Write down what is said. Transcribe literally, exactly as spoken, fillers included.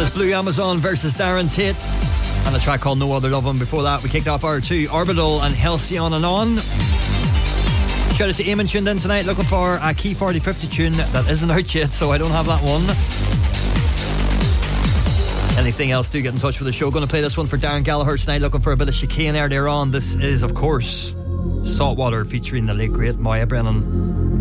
is Blue Amazon versus Darren Tate, and a track called No Other Lovin'. Before that, we kicked off hour two, Orbital and Halcyon and On. Shout out to Eamon tuned in tonight looking for a Key forty fifty tune that isn't out yet, so I don't have that one. Anything else, do get in touch with the show. Going to play this one for Darren Gallagher tonight, looking for a bit of chicane earlier on. This is, of course, Saltwater featuring the late great Moya Brennan.